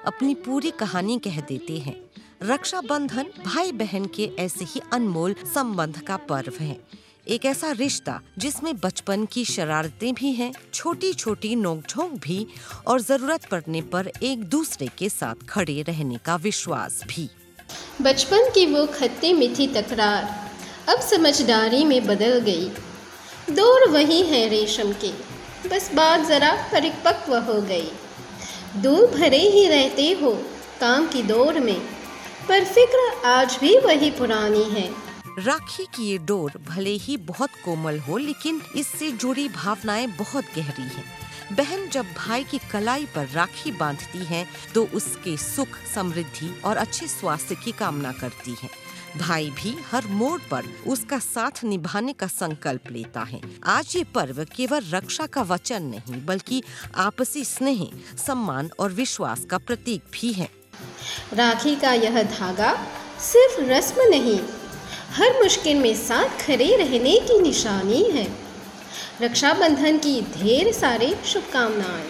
अपनी पूरी कहानी कह देते हैं। रक्षाबंधन भाई बहन के ऐसे ही अनमोल संबंध का पर्व है। एक ऐसा रिश्ता जिसमें बचपन की शरारतें भी हैं, छोटी छोटी नोकझोंक भी, और जरूरत पड़ने पर एक दूसरे के साथ खड़े रहने का विश्वास भी। बचपन की वो खट्टी मीठी तकरार अब समझदारी में बदल गई। दौर वही है रेशम के, बस बात जरा परिपक्व हो गई। दूर भरे ही रहते हो काम की दौर में, पर फिक्र आज भी वही पुरानी है। राखी की ये डोर भले ही बहुत कोमल हो, लेकिन इससे जुड़ी भावनाएं बहुत गहरी हैं। बहन जब भाई की कलाई पर राखी बांधती है तो उसके सुख, समृद्धि और अच्छे स्वास्थ्य की कामना करती है। भाई भी हर मोड़ पर उसका साथ निभाने का संकल्प लेता है। आज ये पर्व केवल रक्षा का वचन नहीं, बल्कि आपसी स्नेह, सम्मान और विश्वास का प्रतीक भी है। राखी का यह धागा सिर्फ रस्म नहीं, हर मुश्किल में साथ खड़े रहने की निशानी है। रक्षाबंधन की ढेर सारी शुभकामनाएं।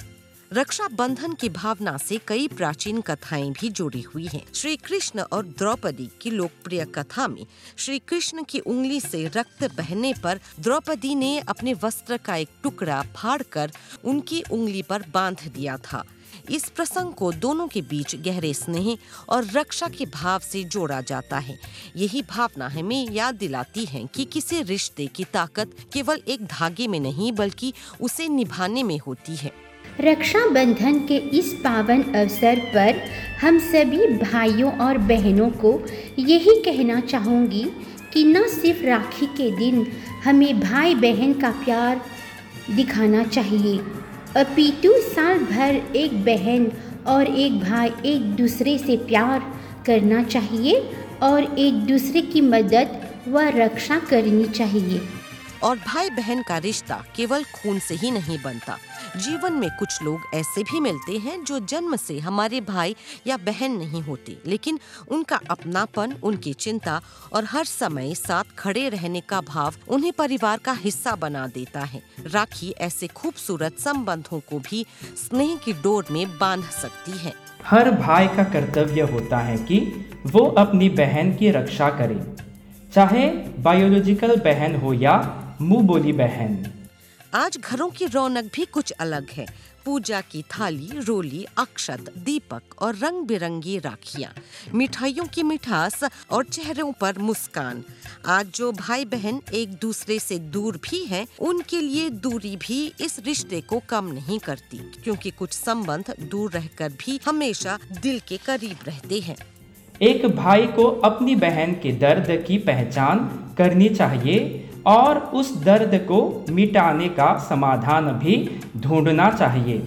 रक्षाबंधन की भावना से कई प्राचीन कथाएं भी जुड़ी हुई हैं। श्री कृष्ण और द्रौपदी की लोकप्रिय कथा में श्री कृष्ण की उंगली से रक्त बहने पर द्रौपदी ने अपने वस्त्र का एक टुकड़ा फाड़कर उनकी उंगली पर बांध दिया था। इस प्रसंग को दोनों के बीच गहरे स्नेह और रक्षा के भाव से जोड़ा जाता है। यही भावना हमें याद दिलाती है कि किसी रिश्ते की ताकत केवल एक धागे में नहीं, बल्कि उसे निभाने में होती है। रक्षाबंधन के इस पावन अवसर पर हम सभी भाइयों और बहनों को यही कहना चाहूँगी कि न सिर्फ राखी के दिन हमें भाई बहन का प्यार दिखाना चाहिए, अपितु साल भर एक बहन और एक भाई एक दूसरे से प्यार करना चाहिए और एक दूसरे की मदद व रक्षा करनी चाहिए। और भाई बहन का रिश्ता केवल खून से ही नहीं बनता। जीवन में कुछ लोग ऐसे भी मिलते हैं जो जन्म से हमारे भाई या बहन नहीं होते, लेकिन उनका अपनापन, उनकी चिंता और हर समय साथ खड़े रहने का भाव उन्हें परिवार का हिस्सा बना देता है। राखी ऐसे खूबसूरत संबंधों को भी स्नेह की डोर में बांध सकती है। हर भाई का कर्तव्य होता है कि वो अपनी बहन की रक्षा करे, चाहे बायोलॉजिकल बहन हो या मुंह बोली बहन। आज घरों की रौनक भी कुछ अलग है। पूजा की थाली, रोली, अक्षत, दीपक और रंग बिरंगी राखियां, मिठाइयों की मिठास और चेहरों पर मुस्कान। आज जो भाई बहन एक दूसरे से दूर भी हैं, उनके लिए दूरी भी इस रिश्ते को कम नहीं करती, क्योंकि कुछ संबंध दूर रहकर भी हमेशा दिल के करीब रहते हैं। एक भाई को अपनी बहन के दर्द की पहचान करनी चाहिए और उस दर्द को मिटाने का समाधान भी ढूंढना चाहिए।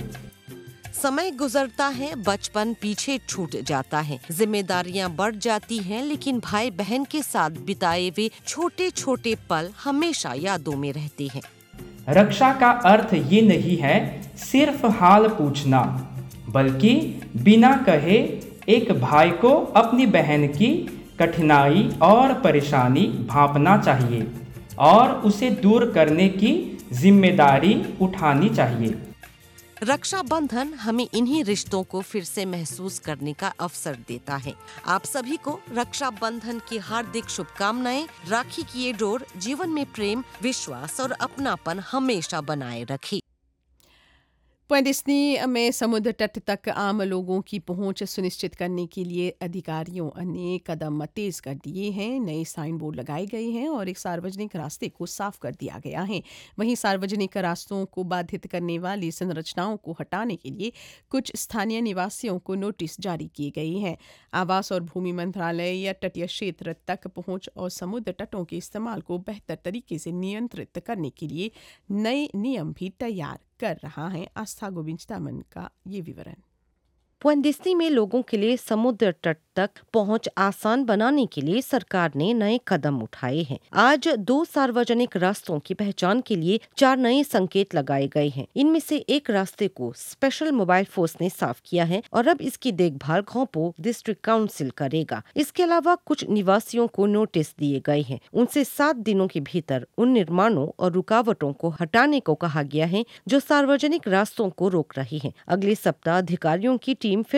समय गुजरता है, बचपन पीछे छूट जाता है, जिम्मेदारियां बढ़ जाती हैं, लेकिन भाई बहन के साथ बिताए हुए छोटे छोटे पल हमेशा यादों में रहते हैं। रक्षा का अर्थ ये नहीं है सिर्फ हाल पूछना, बल्कि बिना कहे एक भाई को अपनी बहन की कठिनाई और परेशानी भांपना चाहिए और उसे दूर करने की जिम्मेदारी उठानी चाहिए। रक्षाबंधन हमें इन्हीं रिश्तों को फिर से महसूस करने का अवसर देता है। आप सभी को रक्षाबंधन की हार्दिक शुभकामनाएं। राखी की ये डोर जीवन में प्रेम, विश्वास और अपनापन हमेशा बनाए रखे। पॉइंट डिस्नी में समुद्र तट तक आम लोगों की पहुंच सुनिश्चित करने के लिए अधिकारियों ने कदम तेज कर दिए हैं। नए साइन बोर्ड लगाए गए हैं और एक सार्वजनिक रास्ते को साफ कर दिया गया है। वहीं सार्वजनिक रास्तों को बाधित करने वाली संरचनाओं को हटाने के लिए कुछ स्थानीय निवासियों को नोटिस जारी किए गए हैं। आवास और भूमि मंत्रालय या तटीय क्षेत्र तक पहुंच और समुद्र तटों के इस्तेमाल को बेहतर तरीके से नियंत्रित करने के लिए नए नियम भी तैयार कर रहा है। आस्था गोविंद का ये विवरण। पॉइंट डिस्नी में लोगों के लिए समुद्र तट तक पहुंच आसान बनाने के लिए सरकार ने नए कदम उठाए हैं। आज 2 सार्वजनिक रास्तों की पहचान के लिए 4 नए संकेत लगाए गए हैं। इनमें से एक रास्ते को स्पेशल मोबाइल फोर्स ने साफ किया है और अब इसकी देखभाल घोंपो डिस्ट्रिक्ट काउंसिल करेगा। इसके अलावा कुछ निवासियों को नोटिस दिए गए हैं। उनसे 7 दिनों के भीतर उन निर्माणों और रुकावटों को हटाने को कहा गया है जो सार्वजनिक रास्तों को रोक रही है। अगले सप्ताह अधिकारियों की टीम फिर